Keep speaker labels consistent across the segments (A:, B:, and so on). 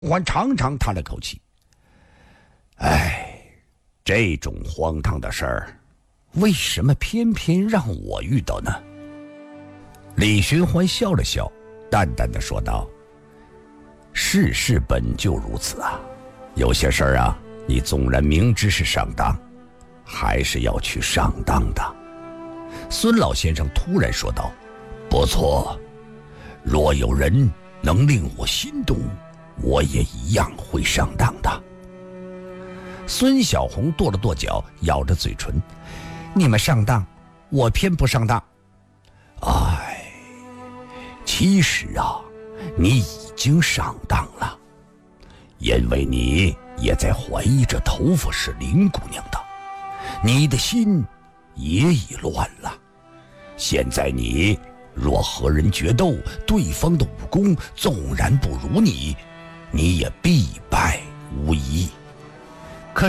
A: 欢长长叹了口气，这种荒唐的事儿，为什么偏偏让我遇到呢？李寻欢笑了笑，淡淡的说道：世事本就如此啊，有些事儿啊，你纵然明知是上当，还是要去上当的。孙老先生突然说道：不错，若有人能令我心动，我也一样会上当的。孙小红跺了跺脚，咬着嘴唇：你们上当，我偏不上当。其实啊，你已经上当了，因为你也在怀疑这头发是林姑娘的，你的心也已乱了。现在你若和人决斗，对方的武功纵然不如你，你也必败无疑。可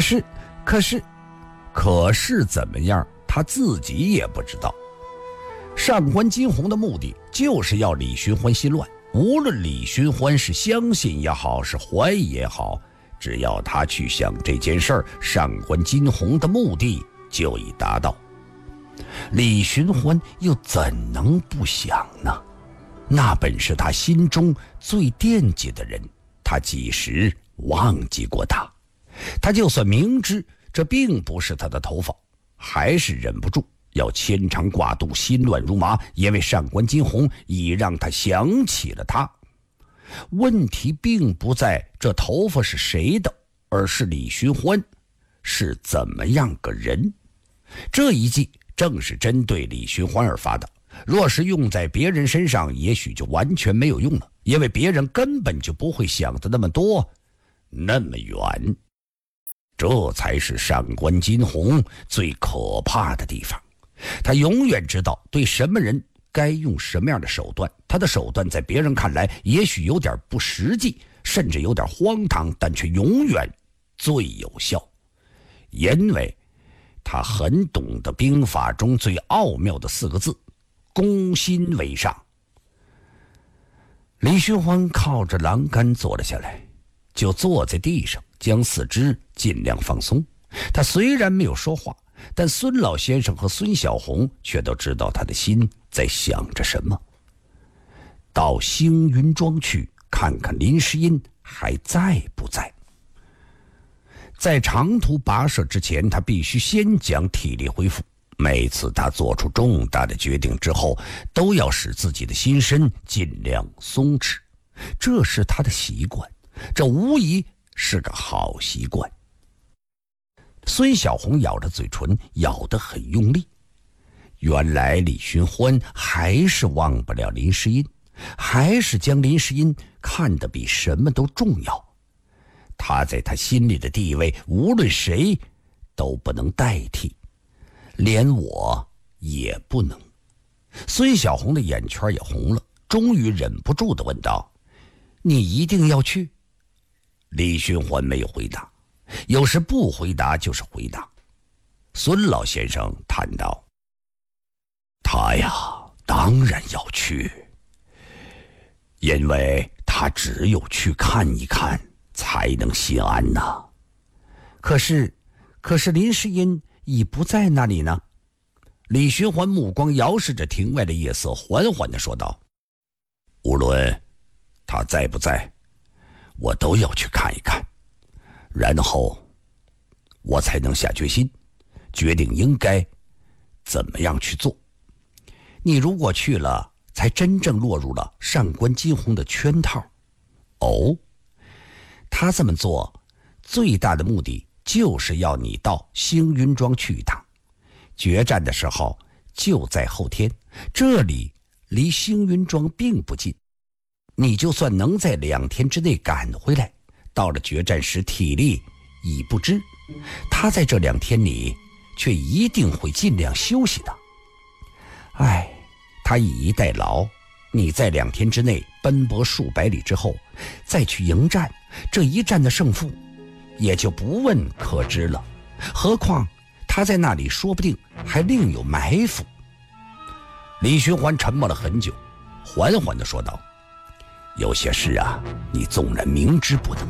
A: 是怎么样，他自己也不知道。上官金鸿的目的就是要李寻欢心乱，无论李寻欢是相信也好，是怀疑也好，只要他去想这件事儿，上官金鸿的目的就已达到。李寻欢又怎能不想呢？那本是他心中最惦记的人，他几时忘记过他？他就算明知这并不是他的头发，还是忍不住要牵肠挂肚，心乱如麻，因为上官金鸿已让他想起了他。问题并不在这头发是谁的，而是李寻欢是怎么样个人。这一计正是针对李寻欢而发的，若是用在别人身上，也许就完全没有用了，因为别人根本就不会想的那么多那么远。这才是上官金鸿最可怕的地方，他永远知道对什么人该用什么样的手段，他的手段在别人看来也许有点不实际，甚至有点荒唐，但却永远最有效，因为他很懂得兵法中最奥妙的4个字：攻心为上。李寻欢靠着栏杆坐了下来，就坐在地上，将4肢尽量放松。他虽然没有说话，但孙老先生和孙小红却都知道他的心在想着什么。到星云庄去看看林诗音还在不在。在长途跋涉之前，他必须先将体力恢复。每次他做出重大的决定之后，都要使自己的心身尽量松弛，这是他的习惯，这无疑是个好习惯。孙小红咬着嘴唇，咬得很用力。原来李寻欢还是忘不了林诗音，还是将林诗音看得比什么都重要。他在他心里的地位，无论谁都不能代替，连我也不能。孙小红的眼圈也红了，终于忍不住地问道：你一定要去？李寻欢没有回答，有时不回答就是回答。孙老先生叹道：他呀，当然要去，因为他只有去看一看才能心安呐。可是林诗音已不在那里呢。李寻欢目光遥视着庭外的夜色，缓缓地说道：无论他在不在，我都要去看一看，然后我才能下决心，决定应该怎么样去做。你如果去了，才真正落入了上官金鸿的圈套。哦，他这么做最大的目的就是要你到星云庄去一趟，决战的时候就在后天，这里离星云庄并不近，你就算能在2天之内赶回来，到了决战时体力已不支，他在这2天里却一定会尽量休息的。他以逸待劳，你在2天之内奔波数百里之后再去迎战，这一战的胜负也就不问可知了。何况他在那里说不定还另有埋伏。李寻欢沉默了很久，缓缓地说道： 有些事啊，你纵然明知不能